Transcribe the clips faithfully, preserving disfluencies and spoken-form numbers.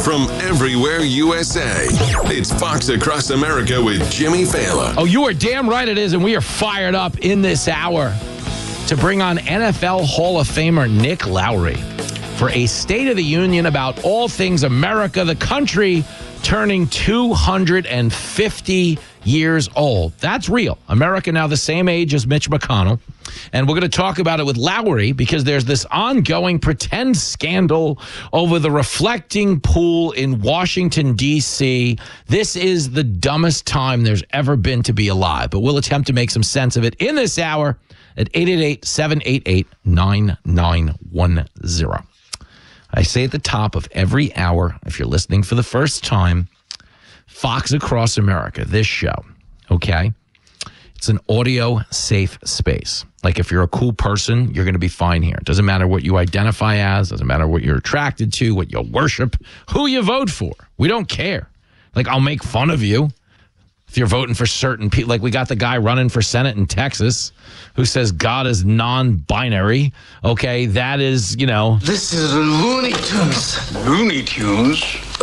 from everywhere U S A. It's Fox Across America with Jimmy Fallon. Oh, you are damn right it is, and we are fired up in this hour to bring on N F L Hall of Famer Nick Lowery for a State of the Union about all things America, the country turning two hundred fifty years old. That's real. America now the same age as Mitch McConnell. And we're going to talk about it with Lowery because there's this ongoing pretend scandal over the reflecting pool in Washington, D C. This is the dumbest time there's ever been to be alive, but we'll attempt to make some sense of it in this hour at eight eight eight, seven eight eight, nine nine one zero. I say at the top of every hour, if you're listening for the first time, Fox Across America, this show, okay? It's an audio-safe space. Like if you're a cool person, you're going to be fine here. It doesn't matter what you identify as, doesn't matter what you're attracted to, what you worship, who you vote for. We don't care. Like I'll make fun of you if you're voting for certain people. Like we got the guy running for Senate in Texas who says God is non-binary. Okay, that is, you know. This is Looney Tunes. Looney Tunes?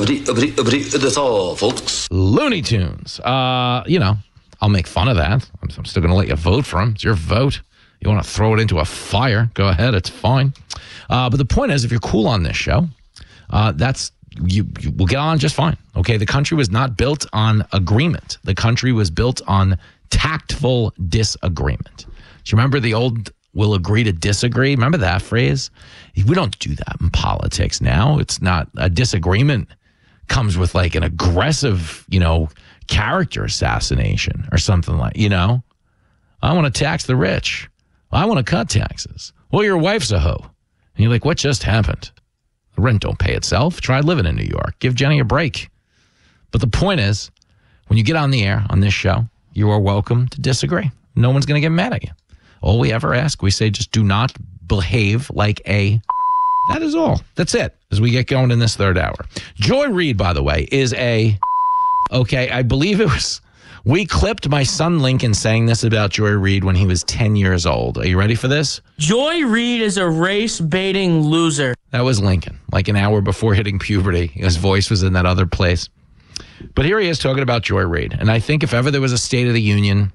That's all, folks. Looney Tunes. Uh, you know, I'll make fun of that. I'm, I'm still going to let you vote for him. It's your vote. You want to throw it into a fire, go ahead. It's fine. Uh, but the point is, if you're cool on this show, uh, that's you, you will get on just fine. Okay, the country was not built on agreement. The country was built on tactful disagreement. Do you remember the old "we'll agree to disagree"? Remember that phrase? We don't do that in politics now. It's not a disagreement comes with like an aggressive, you know, character assassination or something like, you know, I want to tax the rich. I want to cut taxes. Well, your wife's a hoe. And you're like, what just happened? The rent don't pay itself. Try living in New York. Give Jenny a break. But the point is, when you get on the air on this show, you are welcome to disagree. No one's going to get mad at you. All we ever ask, we say, just do not behave like a... That is all. That's it, as we get going in this third hour. Joy Reid, by the way, is a... Okay, I believe it was... We clipped my son Lincoln saying this about Joy Reid when he was ten years old. Are you ready for this? Joy Reid is a race-baiting loser. That was Lincoln, like an hour before hitting puberty. His voice was in that other place. But here he is talking about Joy Reid. And I think if ever there was a State of the Union,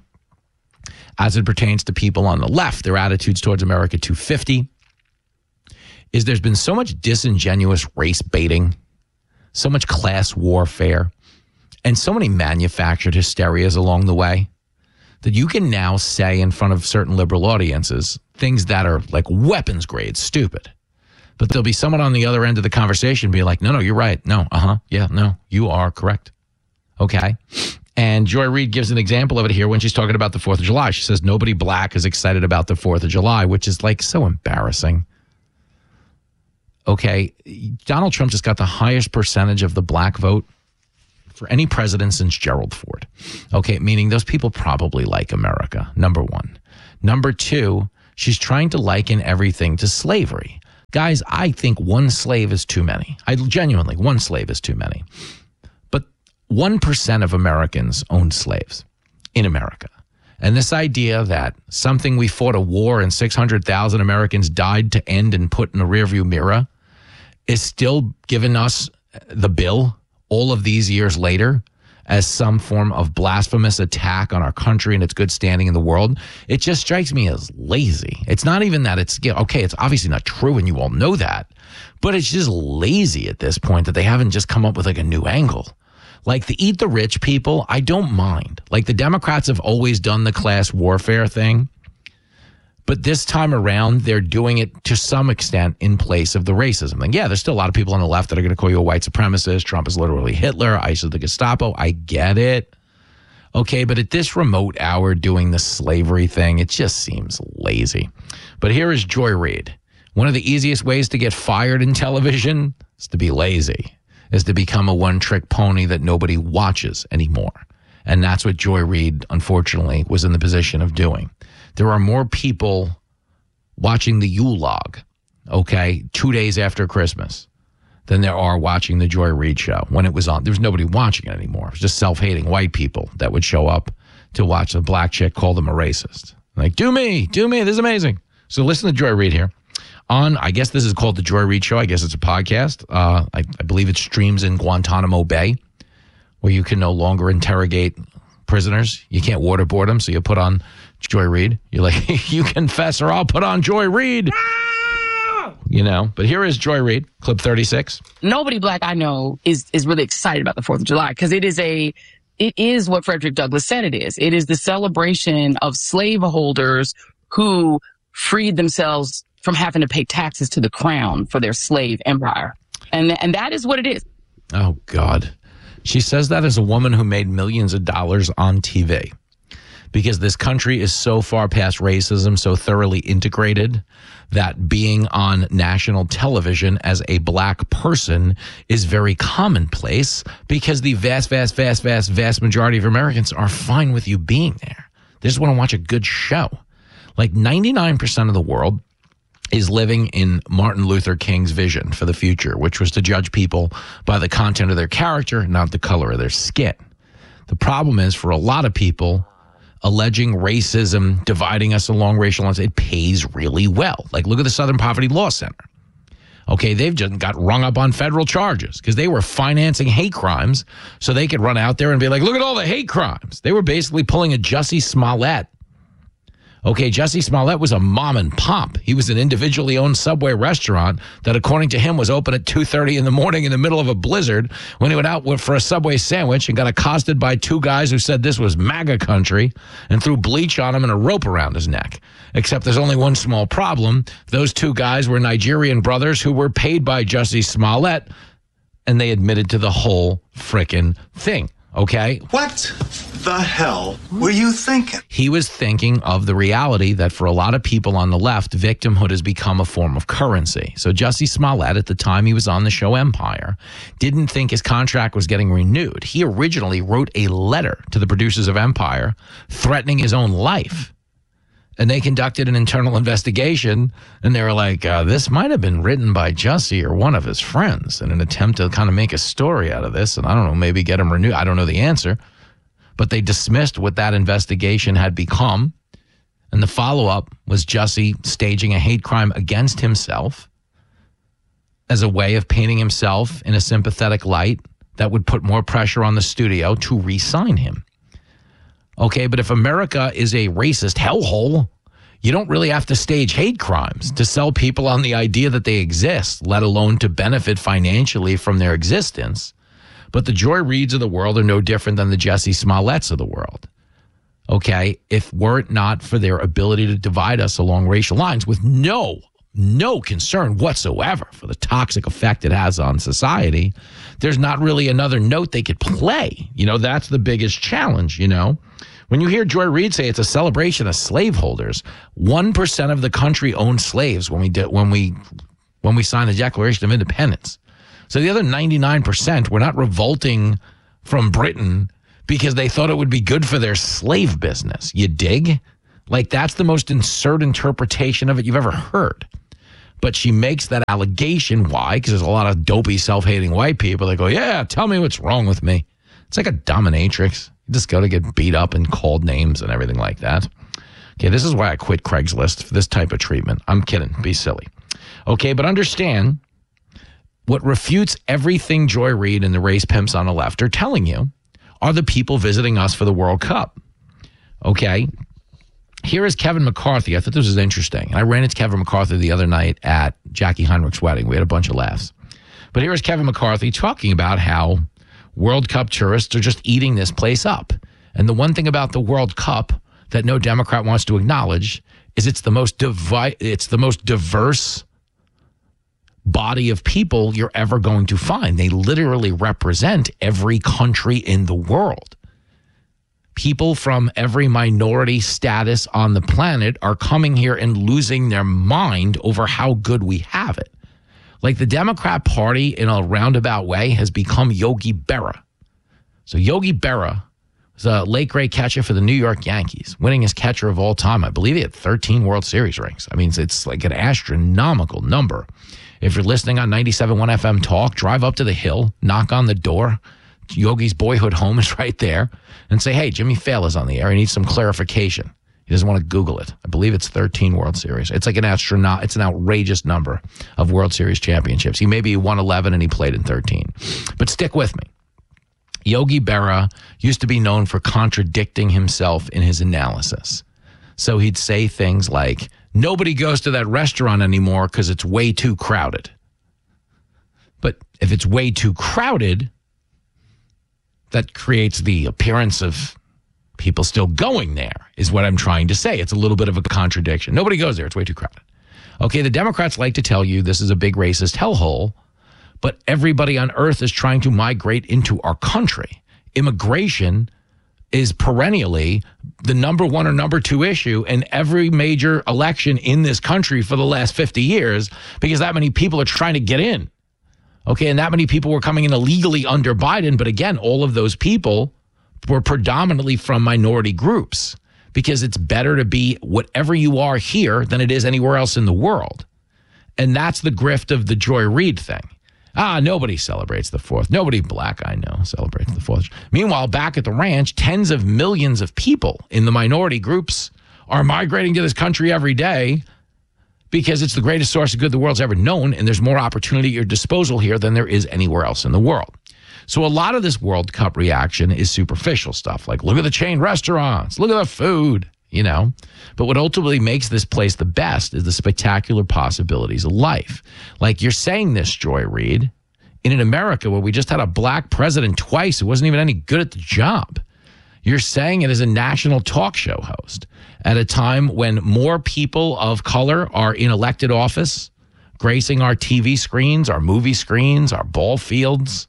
as it pertains to people on the left, their attitudes towards America two fifty, is there's been so much disingenuous race baiting, so much class warfare, and so many manufactured hysterias along the way that you can now say in front of certain liberal audiences things that are like weapons grade stupid. But there'll be someone on the other end of the conversation be like, no, no, you're right. No, uh-huh. Yeah, no, you are correct. Okay. And Joy Reid gives an example of it here when she's talking about the fourth of July. She says nobody black is excited about the fourth of July, which is like so embarrassing. Okay. Donald Trump just got the highest percentage of the black vote for any president since Gerald Ford. Okay, meaning those people probably like America, number one. Number two, she's trying to liken everything to slavery. Guys, I think one slave is too many. I genuinely, one slave is too many. But one percent of Americans own slaves in America. And this idea that something we fought a war and six hundred thousand Americans died to end and put in the rearview mirror is still giving us the bill all of these years later as some form of blasphemous attack on our country and its good standing in the world. It just strikes me as lazy. It's not even that it's, okay, it's obviously not true and you all know that, but it's just lazy at this point that they haven't just come up with like a new angle. Like the eat the rich people, I don't mind. Like the Democrats have always done the class warfare thing. But this time around, they're doing it to some extent in place of the racism. And yeah, there's still a lot of people on the left that are going to call you a white supremacist. Trump is literally Hitler. ICE is the Gestapo. I get it. Okay, but at this remote hour doing the slavery thing, it just seems lazy. But here is Joy Reid. One of the easiest ways to get fired in television is to be lazy, is to become a one-trick pony that nobody watches anymore. And that's what Joy Reid, unfortunately, was in the position of doing. There are more people watching the Yule log, okay, two days after Christmas than there are watching the Joy Reid show when it was on. There was nobody watching it anymore. It was just self-hating white people that would show up to watch a black chick call them a racist. Like, do me, do me. This is amazing. So listen to Joy Reid here on, I guess this is called The Joy Reid Show. I guess it's a podcast. Uh, I, I believe it streams in Guantanamo Bay, where you can no longer interrogate prisoners. You can't waterboard them, so you put on Joy Reid. You're like, you confess or I'll put on Joy Reid. You know, but here is Joy Reid, clip thirty-six. Nobody black I know is is really excited about the fourth of July because it is a it is what Frederick Douglass said it is. It is the celebration of slaveholders who freed themselves from having to pay taxes to the crown for their slave empire. And and that is what it is. Oh, God. She says that as a woman who made millions of dollars on T V. Because this country is so far past racism, so thoroughly integrated, that being on national television as a black person is very commonplace because the vast, vast, vast, vast, vast majority of Americans are fine with you being there. They just want to watch a good show. Like ninety-nine percent of the world is living in Martin Luther King's vision for the future, which was to judge people by the content of their character, not the color of their skin. The problem is, for a lot of people, alleging racism, dividing us along racial lines, it pays really well. Like, look at the Southern Poverty Law Center. Okay, they've just got rung up on federal charges because they were financing hate crimes so they could run out there and be like, look at all the hate crimes. They were basically pulling a Jussie Smollett. Okay, Jussie Smollett was a mom and pop. He was an individually owned Subway restaurant that, according to him, was open at two thirty in the morning in the middle of a blizzard when he went out for a Subway sandwich and got accosted by two guys who said this was MAGA country and threw bleach on him and a rope around his neck. Except there's only one small problem. Those two guys were Nigerian brothers who were paid by Jussie Smollett, and they admitted to the whole frickin' thing. Okay? What the hell were you thinking? He was thinking of the reality that for a lot of people on the left, victimhood has become a form of currency. So Jussie Smollett, at the time he was on the show Empire, didn't think his contract was getting renewed. He originally wrote a letter to the producers of Empire threatening his own life. And they conducted an internal investigation, and they were like, uh, this might have been written by Jussie or one of his friends in an attempt to kind of make a story out of this. And I don't know, maybe get him renewed. I don't know the answer. But they dismissed what that investigation had become. And the follow-up was Jussie staging a hate crime against himself as a way of painting himself in a sympathetic light that would put more pressure on the studio to re-sign him. Okay, but if America is a racist hellhole, you don't really have to stage hate crimes to sell people on the idea that they exist, let alone to benefit financially from their existence. But the Joy Reids of the world are no different than the Jussie Smolletts of the world. Okay, if were it not for their ability to divide us along racial lines with no, no concern whatsoever for the toxic effect it has on society, there's not really another note they could play. You know, that's the biggest challenge, you know. When you hear Joy Reid say it's a celebration of slaveholders, one percent of the country owned slaves when we did when we when we signed the Declaration of Independence. So the other ninety-nine percent were not revolting from Britain because they thought it would be good for their slave business. You dig? Like, that's the most absurd interpretation of it you've ever heard. But she makes that allegation. Why? Because there's a lot of dopey, self-hating white people that go, yeah, tell me what's wrong with me. It's like a dominatrix. You just got to get beat up and called names and everything like that. Okay, this is why I quit Craigslist for this type of treatment. I'm kidding. Be silly. Okay, but understand what refutes everything Joy Reid and the race pimps on the left are telling you are the people visiting us for the World Cup. Okay, here is Kevin McCarthy. I thought this was interesting. I ran into Kevin McCarthy the other night at Jackie Heinrich's wedding. We had a bunch of laughs. But here is Kevin McCarthy talking about how World Cup tourists are just eating this place up. And the one thing about the World Cup that no Democrat wants to acknowledge is it's the most divi- it's the most diverse body of people you're ever going to find. They literally represent every country in the world. People from every minority status on the planet are coming here and losing their mind over how good we have it. Like, the Democrat Party, in a roundabout way, has become Yogi Berra. So Yogi Berra was a late-grade catcher for the New York Yankees, winningest catcher of all time. I believe he had thirteen World Series rings. I mean, it's like an astronomical number. If you're listening on ninety-seven point one F M Talk, drive up to the Hill, knock on the door. Yogi's boyhood home is right there, and say, hey, Jimmy Fallon's on the air. He needs some clarification. He doesn't want to Google it. I believe it's thirteen World Series. It's like an astronaut. It's an outrageous number of World Series championships. He maybe won eleven and he played in thirteen. But stick with me. Yogi Berra used to be known for contradicting himself in his analysis. So he'd say things like, nobody goes to that restaurant anymore because it's way too crowded. But if it's way too crowded, that creates the appearance of people still going there, is what I'm trying to say. It's a little bit of a contradiction. Nobody goes there. It's way too crowded. Okay, the Democrats like to tell you this is a big racist hellhole, but everybody on earth is trying to migrate into our country. Immigration is perennially the number one or number two issue in every major election in this country for the last fifty years because that many people are trying to get in. Okay, and that many people were coming in illegally under Biden. But again, all of those people were predominantly from minority groups because it's better to be whatever you are here than it is anywhere else in the world. And that's the grift of the Joy Reid thing. Ah, nobody celebrates the fourth. Nobody black I know celebrates the fourth. Meanwhile, back at the ranch, tens of millions of people in the minority groups are migrating to this country every day because it's the greatest source of good the world's ever known, and there's more opportunity at your disposal here than there is anywhere else in the world. So a lot of this World Cup reaction is superficial stuff, like look at the chain restaurants, look at the food, you know. But what ultimately makes this place the best is the spectacular possibilities of life. Like you're saying this, Joy Reid, in an America where we just had a black president twice who wasn't even any good at the job. You're saying it as a national talk show host at a time when more people of color are in elected office, gracing our T V screens, our movie screens, our ball fields,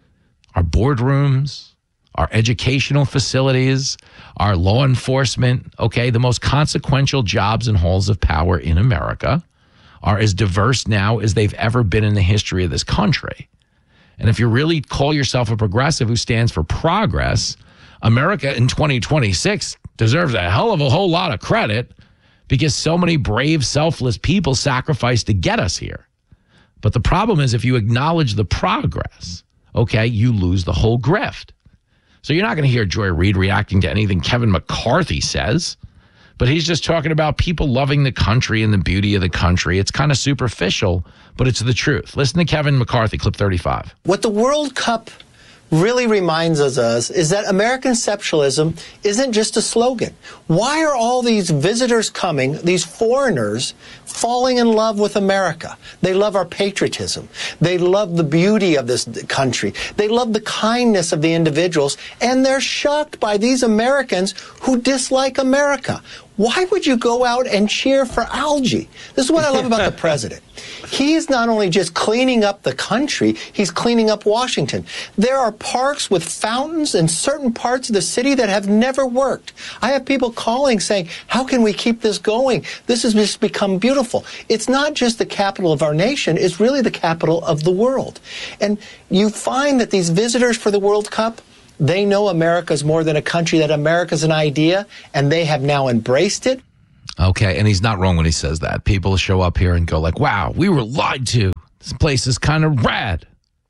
our boardrooms, our educational facilities, our law enforcement, okay, the most consequential jobs and halls of power in America are as diverse now as they've ever been in the history of this country. And if you really call yourself a progressive who stands for progress, America in twenty twenty-six deserves a hell of a whole lot of credit because so many brave, selfless people sacrificed to get us here. But the problem is if you acknowledge the progress, okay, you lose the whole grift. So you're not going to hear Joy Reid reacting to anything Kevin McCarthy says, but he's just talking about people loving the country and the beauty of the country. It's kind of superficial, but it's the truth. Listen to Kevin McCarthy, clip thirty-five. What the World Cup really reminds us of is that American exceptionalism isn't just a slogan. Why are all these visitors coming, these foreigners, falling in love with America? They love our patriotism. They love the beauty of this country. They love the kindness of the individuals, and they're shocked by these Americans who dislike America. Why would you go out and cheer for algae? This is what I love about the president. He's not only just cleaning up the country, he's cleaning up Washington. There are parks with fountains in certain parts of the city that have never worked. I have people calling saying, how can we keep this going? This has just become beautiful. It's not just the capital of our nation, it's really the capital of the world. And you find that these visitors for the World Cup, they know America's more than a country, that America's an idea, and they have now embraced it. Okay, and he's not wrong when he says that. People show up here and go like, wow, we were lied to. This place is kind of rad.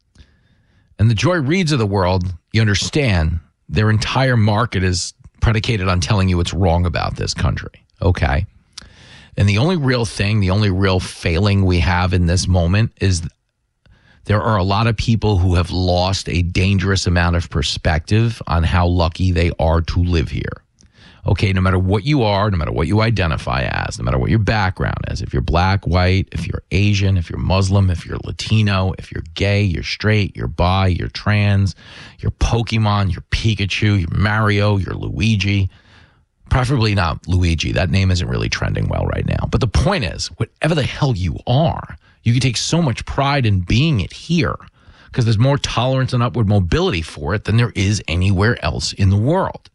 And the Joy Reids of the world, you understand, their entire market is predicated on telling you what's wrong about this country, okay? And the only real thing, the only real failing we have in this moment is there are a lot of people who have lost a dangerous amount of perspective on how lucky they are to live here. Okay, no matter what you are, no matter what you identify as, no matter what your background is, if you're black, white, if you're Asian, if you're Muslim, if you're Latino, if you're gay, you're straight, you're bi, you're trans, you're Pokemon, you're Pikachu, you're Mario, you're Luigi. Preferably not Luigi. That name isn't really trending well right now. But the point is, whatever the hell you are, you can take so much pride in being it here because there's more tolerance and upward mobility for it than there is anywhere else in the world.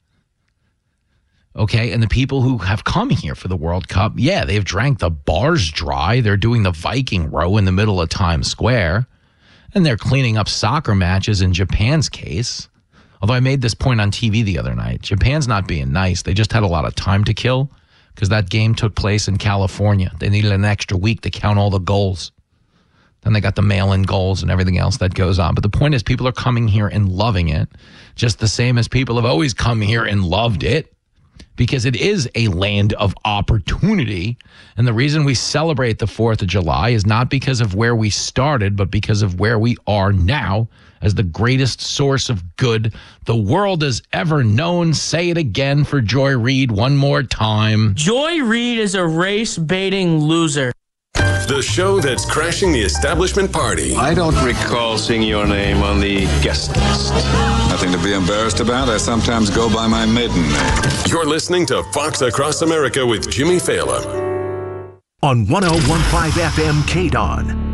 Okay, and the people who have come here for the World Cup, yeah, they've drank the bars dry. They're doing the Viking row in the middle of Times Square, and they're cleaning up soccer matches in Japan's case. Although I made this point on T V the other night. Japan's not being nice. They just had a lot of time to kill because that game took place in California. They needed an extra week to count all the goals. Then they got the mail-in goals and everything else that goes on. But the point is people are coming here and loving it, just the same as people have always come here and loved it. because it is a land of opportunity. And the reason we celebrate the fourth of July is not because of where we started, but because of where we are now as the greatest source of good the world has ever known. Say it again for Joy Reid one more time. Joy Reid is a race-baiting loser. The show that's crashing the establishment party. I don't recall seeing your name on the guest list. Nothing to be embarrassed about. I sometimes go by my maiden name. You're listening to Fox Across America with Jimmy Fallon. On one oh one point five F M K D O N.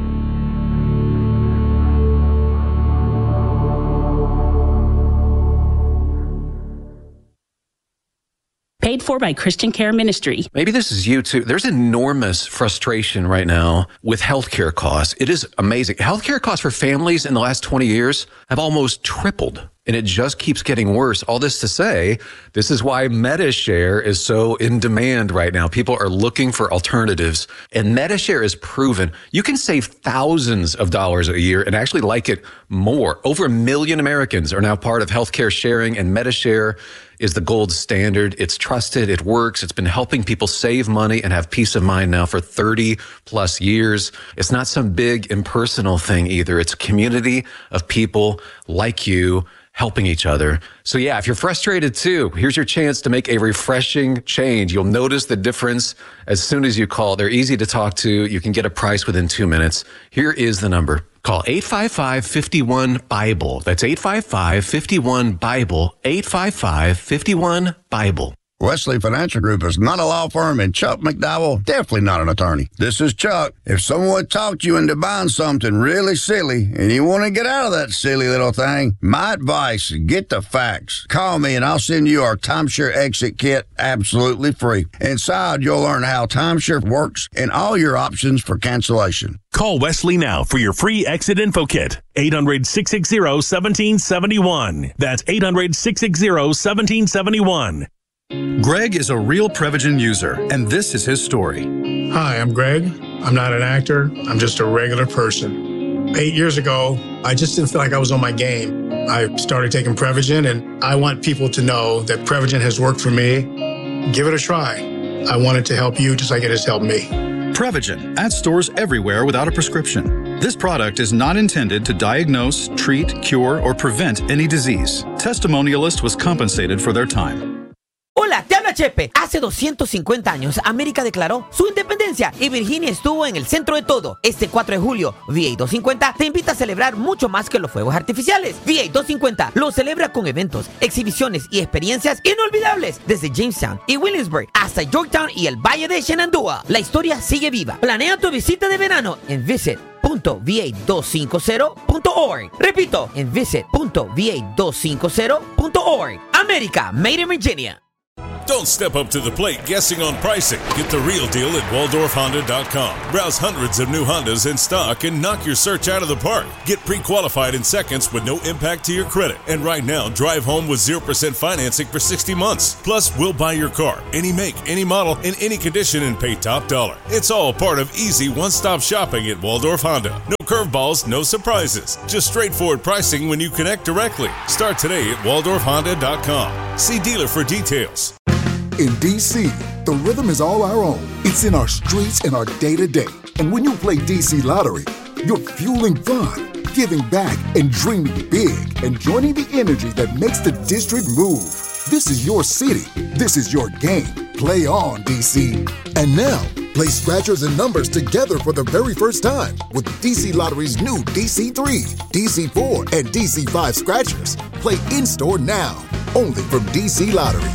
Paid for by Christian Care Ministry. Maybe this is you too. There's enormous frustration right now with healthcare costs. It is amazing. Healthcare costs for families in the last twenty years have almost tripled, and it just keeps getting worse. All this to say, this is why MediShare is so in demand right now. People are looking for alternatives, and MediShare is proven you can save thousands of dollars a year and actually like it more. Over a million Americans are now part of healthcare sharing, and MediShare is the gold standard. It's trusted. It works. It's been helping people save money and have peace of mind now for thirty plus years. It's not some big impersonal thing either. It's a community of people like you helping each other. So yeah, if you're frustrated too, here's your chance to make a refreshing change. You'll notice the difference as soon as you call. They're easy to talk to. You can get a price within two minutes. Here is the number. Call eight five five, five one, BIBLE. That's eight five five, five one, BIBLE. eight five five, five one, BIBLE. Wesley Financial Group is not a law firm, and Chuck McDowell, definitely not an attorney. This is Chuck. If someone talked you into buying something really silly and you want to get out of that silly little thing, my advice, get the facts. Call me and I'll send you our timeshare exit kit absolutely free. Inside, you'll learn how timeshare works and all your options for cancellation. Call Wesley now for your free exit info kit. eight hundred, six six zero, one seven seven one. That's eight hundred, six six zero, one seven seven one. Greg is a real Prevagen user, and this is his story. Hi, I'm Greg. I'm not an actor. I'm just a regular person. Eight years ago, I just didn't feel like I was on my game. I started taking Prevagen, and I want people to know that Prevagen has worked for me. Give it a try. I want it to help you just like it has helped me. Prevagen, at stores everywhere without a prescription. This product is not intended to diagnose, treat, cure, or prevent any disease. Testimonialist was compensated for their time. Hola, te habla Chepe. Hace doscientos cincuenta años, América declaró su independencia y Virginia estuvo en el centro de todo. Este cuatro de julio, V A doscientos cincuenta te invita a celebrar mucho más que los fuegos artificiales. V A doscientos cincuenta lo celebra con eventos, exhibiciones y experiencias inolvidables desde Jamestown y Williamsburg hasta Yorktown y el Valle de Shenandoah. La historia sigue viva. Planea tu visita de verano en visit punto v a doscientos cincuenta punto org. Repito, en visit punto v a doscientos cincuenta punto org. América, made in Virginia. Don't step up to the plate guessing on pricing. Get the real deal at Waldorf Honda dot com. Browse hundreds of new Hondas in stock and knock your search out of the park. Get pre-qualified in seconds with no impact to your credit. And right now, drive home with zero percent financing for sixty months. Plus, we'll buy your car, any make, any model, in any condition, and pay top dollar. It's all part of easy one-stop shopping at Waldorf Honda. No curveballs, no surprises. Just straightforward pricing when you connect directly. Start today at Waldorf Honda dot com. See dealer for details. In D C, the rhythm is all our own. It's in our streets and our day-to-day. And when you play D C Lottery, you're fueling fun, giving back, and dreaming big, and joining the energy that makes the district move. This is your city. This is your game. Play on, D C. And now, play scratchers and numbers together for the very first time with D C Lottery's new D C three, D C four, and D C five scratchers. Play in-store now, only from D C Lottery.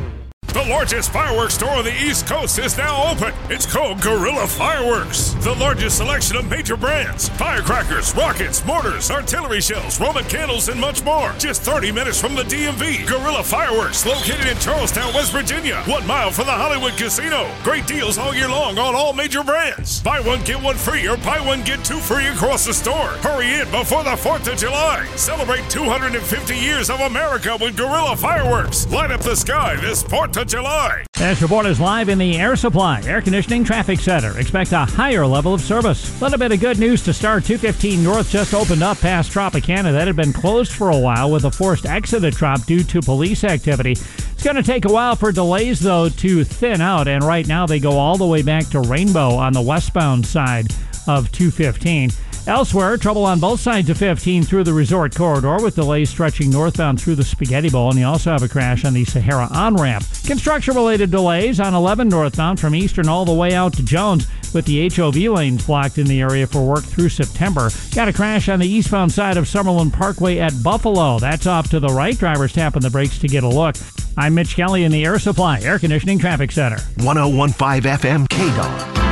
The largest fireworks store on the East Coast is now open. It's called Guerrilla Fireworks. The largest selection of major brands, firecrackers, rockets, mortars, artillery shells, Roman candles, and much more. Just thirty minutes from the D M V. Guerrilla Fireworks, located in Charlestown, West Virginia. One mile from the Hollywood Casino. Great deals all year long on all major brands. Buy one, get one free, or buy one, get two free across the store. Hurry in before the fourth of July. Celebrate two hundred fifty years of America with Guerrilla Fireworks. Light up the sky this fourth of of July. This report is live in the Air Supply Air Conditioning Traffic Center. Expect a higher level of service. A little bit of good news to start. two fifteen North just opened up past Tropicana. That had been closed for a while with a forced exit at Trop due to police activity. It's going to take a while for delays, though, to thin out, and right now they go all the way back to Rainbow on the westbound side of two fifteen. Elsewhere, trouble on both sides of fifteen through the resort corridor with delays stretching northbound through the Spaghetti Bowl, and you also have a crash on the Sahara on-ramp. Construction-related delays on eleven northbound from Eastern all the way out to Jones with the H O V lanes blocked in the area for work through September. Got a crash on the eastbound side of Summerlin Parkway at Buffalo. That's off to the right. Drivers tapping the brakes to get a look. I'm Mitch Kelly in the Air Supply Air Conditioning Traffic Center. one oh one point five F M K D O R.